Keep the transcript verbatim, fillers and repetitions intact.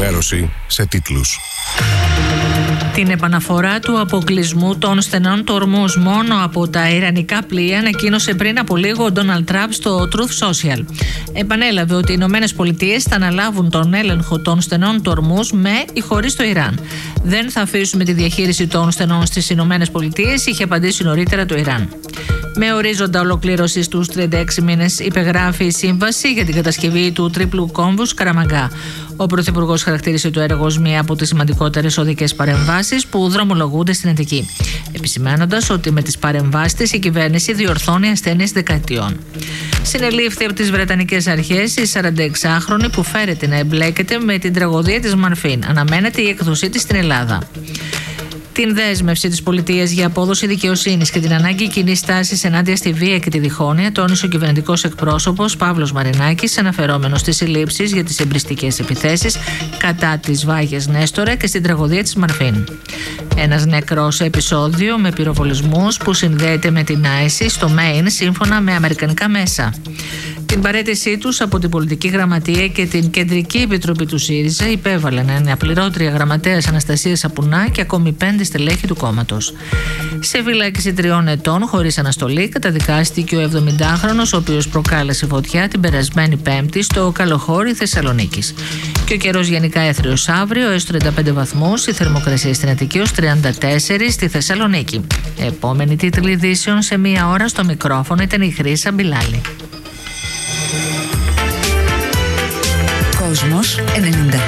ενημέρωση σε τίτλους. Την επαναφορά του αποκλεισμού των στενών του ορμούς μόνο από τα ιρανικά πλοία ανακοίνωσε πριν από λίγο ο Ντόναλντ Τραμπ στο Truth Social. Επανέλαβε ότι οι Ηνωμένες Πολιτείες θα αναλάβουν τον έλεγχο των στενών του ορμούς με ή χωρίς το Ιράν. Δεν θα αφήσουμε τη διαχείριση των στενών στις Ηνωμένες Πολιτείες, είχε απαντήσει νωρίτερα το Ιράν. Με ορίζοντα ολοκλήρωση στους τριάντα έξι μήνες υπεγράφει η σύμβαση για την κατασκευή του τρίπλου κόμβου Καραμαγκά. Ο Πρωθυπουργός χαρακτήρισε το έργο ως μία από τις σημαντικότερες οδικές παρεμβάσεις που δρομολογούνται στην Αττική, επισημαίνοντας ότι με τις παρεμβάσεις της η κυβέρνηση διορθώνει ασθένειες δεκαετιών. Συνελήφθη από τις Βρετανικές Αρχές η σαρανταεξάχρονη που φέρεται να εμπλέκεται με την τραγωδία της Μαρφίν. Αναμένεται η έκδοσή της στην Ελλάδα. Την δέσμευση της πολιτείας για απόδοση δικαιοσύνης και την ανάγκη κοινής στάσης ενάντια στη βία και τη διχόνοια τόνισε ο κυβερνητικός εκπρόσωπος Παύλος Μαρινάκης, αναφερόμενος στις συλλήψεις για τις εμπριστικές επιθέσεις κατά της Βάγιας Νέστορα και στην τραγωδία της Μαρφίν. Ένας νεκρός σε επεισόδιο με πυροβολισμούς που συνδέεται με την άιση στο Μέιν σύμφωνα με αμερικανικά μέσα. Την παραίτησή τους από την Πολιτική Γραμματεία και την Κεντρική Επιτροπή του ΣΥΡΙΖΑ υπέβαλαν αναπληρώτρια γραμματέας Αναστασία Σαπουνά και ακόμη πέντε στελέχη του κόμματος. Σε φυλάκιση τριών ετών χωρίς αναστολή καταδικάστηκε ο εβδομηντάχρονος, ο οποίος προκάλεσε φωτιά την περασμένη Πέμπτη στο Καλοχώρι Θεσσαλονίκης. Και ο καιρός γενικά έθριος αύριο έως τριάντα πέντε βαθμούς, η θερμοκρασία στην Αττική ως τριάντα τέσσερα στη Θεσσαλονίκη. Επόμενη τίτλη ειδήσεων σε μία ώρα στο μικρόφωνο ήταν η Χρύσα Μπιλάλη. Κόσμος ενενήντα